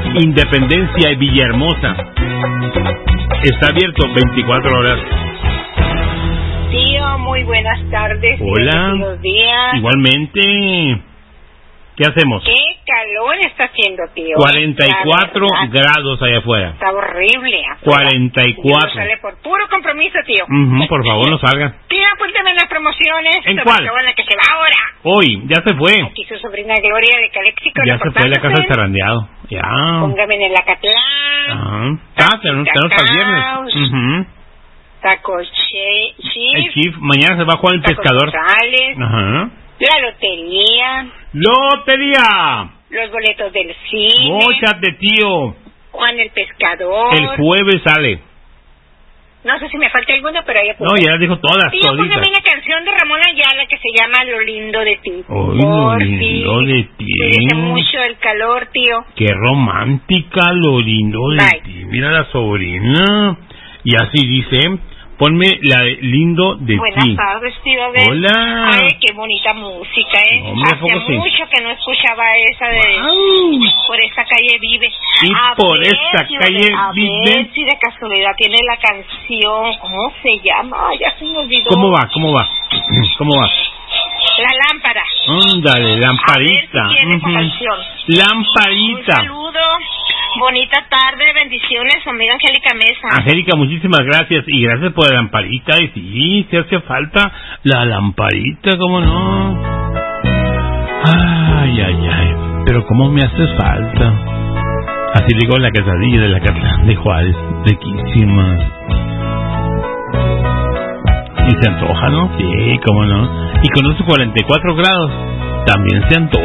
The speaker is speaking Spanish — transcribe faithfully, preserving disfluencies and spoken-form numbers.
Independencia y Villahermosa. Está abierto veinticuatro horas. Tío, muy buenas tardes. Hola. Buenos días. Igualmente. ¿Qué hacemos? ¿Qué calor está haciendo, tío? cuarenta y cuatro grados allá afuera. Está horrible. Afuera. cuarenta y cuatro. Yo sale por puro compromiso, tío. Uh-huh, por favor, no salga. Tío, apúntame en las promociones. ¿En cuál? En la que se va ahora. Hoy, ya se fue. Aquí su sobrina Gloria de Caléxico. Ya se fue a la casa del zarandeado. Ya. Póngame en el Acatlán. Ajá. Ah, tenemos hasta el viernes. Uh-huh. Taco Chief. El Chief. Mañana se va a jugar el Taco pescador. González, Ajá. la lotería. ¡Lotería! Los boletos del cine. ¡Móchate, tío! Juan el Pescador. El jueves sale. No sé si me falta alguno, pero ahí No, ya las dijo todas, Tío, toditas. póngame una canción de Ramón Ayala que se llama Lo lindo de ti. Ay, lo lindo de ti. Me dice mucho el calor, tío. Qué romántica, lo lindo de Bye. ti. Mira la sobrina. Y así dice, ponme la de lindo de Buenas ti. tardes, tío. A ver. Hola. Ay, qué bonita música, ¿eh? Hombre, ¿a Hace poco sí? mucho que no escuchaba esa de... Wow. Por esta calle vive. Y A por ver, esta tío, calle a vive. ver si de casualidad tiene la canción. ¿Cómo se llama? Ay, ya se me olvidó. ¿Cómo va? ¿Cómo va? ¿Cómo va? La lámpara. Ándale, lamparita. A ver si tiene esa Ujú. canción. Lamparita. Un saludo, bonita tarde, bendiciones, su amiga Angélica Mesa. Angélica, muchísimas gracias. Y gracias por la lamparita. Y sí, se hace falta la lamparita, ¿cómo no? Ay, ay, ay. Pero ¿cómo me hace falta? Así digo la quesadilla de la Catlán de Juárez. Riquísima. Y se antoja, ¿no? Sí, cómo no. Y con esos cuarenta y cuatro grados también se antoja.